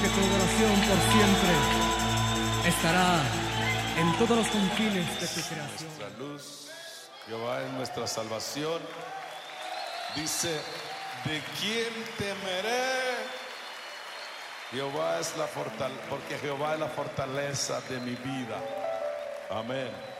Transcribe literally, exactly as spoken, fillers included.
que tu adoración por siempre estará en todos los confines de tu creación. Nuestra luz, Jehová es nuestra salvación. Dice, ¿de quién temeré? Jehová es la fortaleza, porque Jehová es la fortaleza de mi vida. Amén.